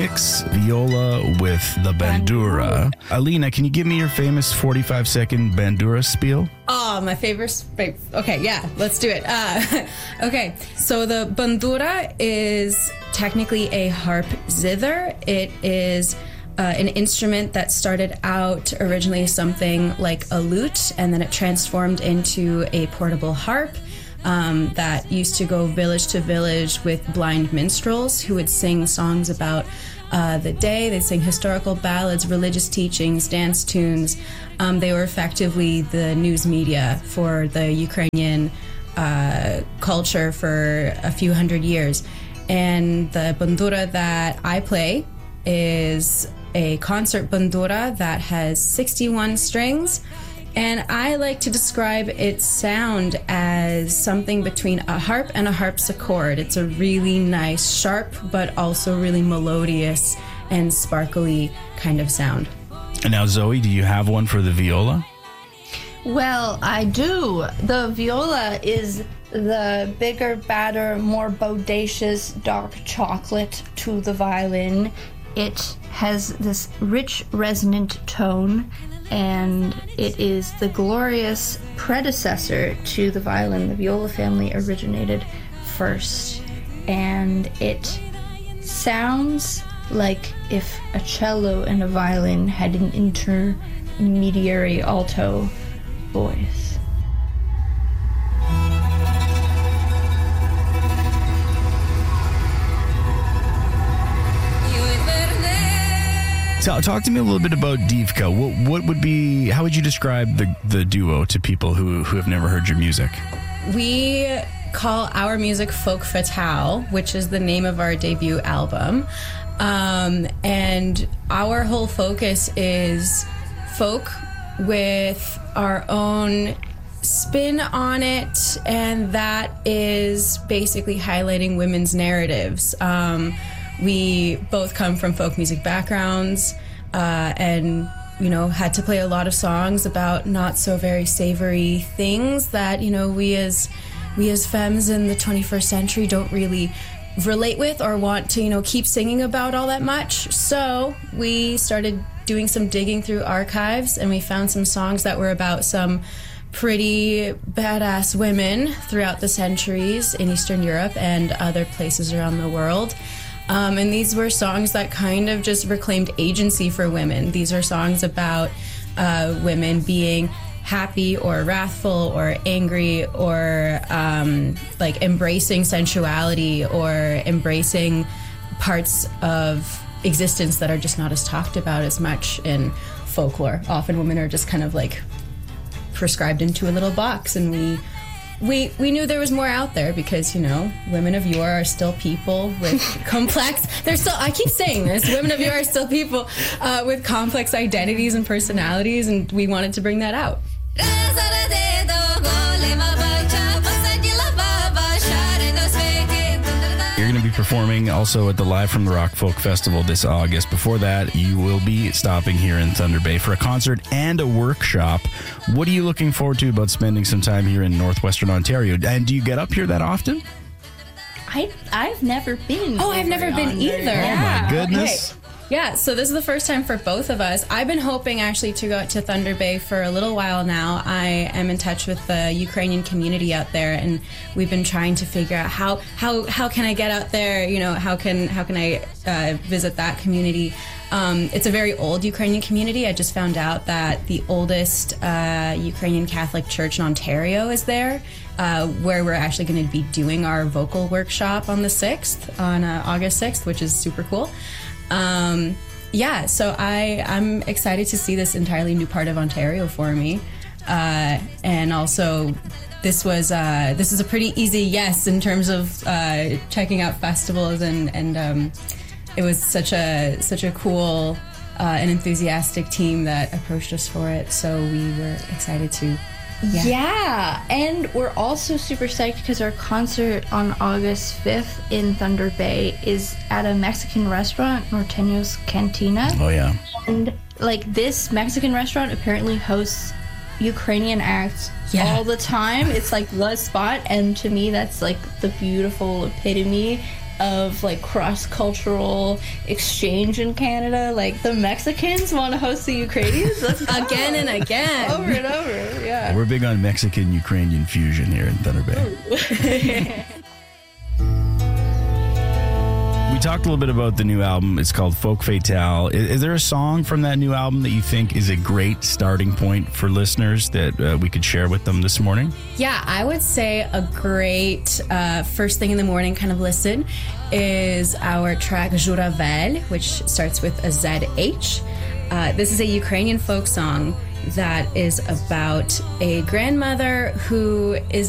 mix viola with the bandura. Alina, can you give me your famous 45-second bandura spiel? Oh, my favorite. Okay, yeah, let's do it. Okay, so the bandura is technically a harp zither. It is an instrument that started out originally something like a lute, and then it transformed into a portable harp that used to go village to village with blind minstrels who would sing songs about the day. They'd sing historical ballads, religious teachings, dance tunes. They were effectively the news media for the Ukrainian culture for a few hundred years. And the bandura that I play is a concert bandura that has 61 strings. And I like to describe its sound as something between a harp and a harpsichord. It's a really nice, sharp, but also really melodious and sparkly kind of sound. And now, Zoe, do you have one for the viola? Well, I do. The viola is the bigger, badder, more bodacious dark chocolate to the violin. It has this rich, resonant tone, and it is the glorious predecessor to the violin. The viola family originated first, and it sounds like if a cello and a violin had an intermediary alto voice. Talk to me a little bit about Divka. How would you describe the duo to people who have never heard your music? We call our music Folk Fatale, which is the name of our debut album. And our whole focus is folk with our own spin on it, and that is basically highlighting women's narratives. We both come from folk music backgrounds, and had to play a lot of songs about not so very savory things that we as femmes in the 21st century don't really relate with or want to keep singing about all that much. So we started doing some digging through archives, and we found some songs that were about some pretty badass women throughout the centuries in Eastern Europe and other places around the world. And these were songs that kind of just reclaimed agency for women. These are songs about women being happy or wrathful or angry or embracing sensuality or embracing parts of existence that are just not as talked about as much in folklore. Often women are just kind of prescribed into a little box, and we knew there was more out there because, women of yore are still people with complex... I keep saying this, women of yore are still people with complex identities and personalities, and we wanted to bring that out. You're going to be performing also at the Live from the Rock Folk Festival this August. Before that, you will be stopping here in Thunder Bay for a concert and a workshop. What are you looking forward to about spending some time here in Northwestern Ontario? And do you get up here that often? I've never been. Oh, I've never been either. Oh, my goodness. Okay. Yeah, so this is the first time for both of us. I've been hoping actually to go out to Thunder Bay for a little while now. I am in touch with the Ukrainian community out there, and we've been trying to figure out how can I get out there? How can I visit that community? It's a very old Ukrainian community. I just found out that the oldest Ukrainian Catholic church in Ontario is there, where we're actually going to be doing our vocal workshop on the 6th, on August 6th, which is super cool. So I'm excited to see this entirely new part of Ontario for me. And also this is a pretty easy yes in terms of checking out festivals, and it was such a cool and enthusiastic team that approached us for it. So we were excited to. Yeah, and we're also super psyched because our concert on August 5th in Thunder Bay is at a Mexican restaurant, Norteño's Cantina. Oh, yeah. And, this Mexican restaurant apparently hosts Ukrainian acts all the time. It's, the spot, and to me, that's, the beautiful epitome of like cross-cultural exchange in Canada. Like the Mexicans want to host the Ukrainians. Let's go. Again and again. Over and over, yeah. We're big on Mexican-Ukrainian fusion here in Thunder Bay. We talked a little bit about the new album. It's called Folk Fatale. Is there a song from that new album that you think is a great starting point for listeners that we could share with them this morning? Yeah, I would say a great first thing in the morning kind of listen is our track Juravel, which starts with a ZH. This is a Ukrainian folk song that is about a grandmother who is